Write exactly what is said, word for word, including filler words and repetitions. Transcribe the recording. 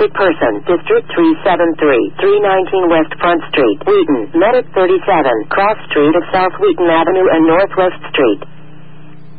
sick person, District three seven three, three nineteen West Front Street, Wheaton, Medic thirty-seven, Cross Street of South Wheaton Avenue and Northwest Street.